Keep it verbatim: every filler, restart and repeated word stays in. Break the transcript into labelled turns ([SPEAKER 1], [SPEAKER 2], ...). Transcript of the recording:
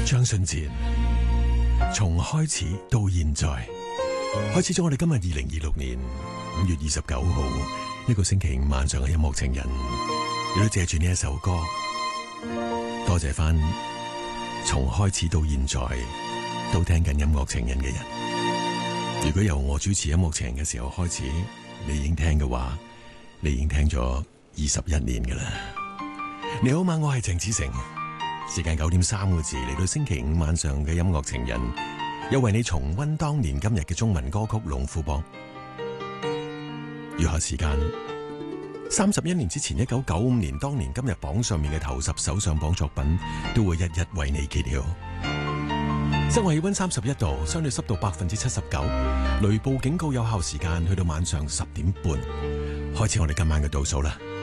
[SPEAKER 1] 張信哲，從開始到現在，開始咗我哋今日二零二六年五月二十九號一個星期五晚上嘅音樂情人，亦都借住呢一首歌，多謝翻從開始到現在都聽緊音樂情人嘅人。如果由我主持音樂情人嘅時候開始，你已經聽嘅話，你已經聽咗二十一年噶啦。你好嘛，我係鄭子誠。時間九點三個字，嚟到星期五晚上嘅音樂情人，又為你重溫當年今日嘅中文歌曲龍虎榜。餘下時間三十一年之前，一九九五年當年今日榜上面嘅頭十首上榜作品，都會一一為你揭曉。室外氣溫三十一度，相對濕度百分之七十九，雷暴警告有效時間去到晚上十點半。開始我哋今晚嘅倒數啦。